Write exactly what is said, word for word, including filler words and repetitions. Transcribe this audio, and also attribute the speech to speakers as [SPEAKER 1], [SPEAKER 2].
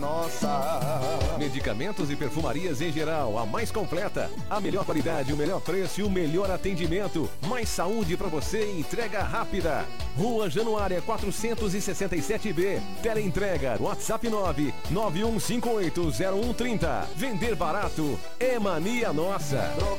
[SPEAKER 1] Nossa.
[SPEAKER 2] Medicamentos e perfumarias em geral, a mais completa. A melhor qualidade, o melhor preço e o melhor atendimento. Mais saúde pra você e entrega rápida. Rua Januária quatrocentos e sessenta e sete B. Teleentrega, WhatsApp nove nove um cinco oito zero um três zero. Vender barato é mania nossa.